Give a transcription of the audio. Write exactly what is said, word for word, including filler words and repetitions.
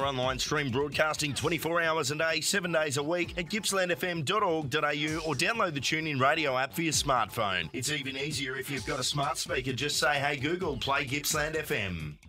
online stream broadcasting twenty-four hours a day, seven days a week at gippsland f m dot org dot a u or download the TuneIn Radio app for your smartphone. It's even easier if you've got a smart speaker. Just say, hey Google, play Gippsland F M.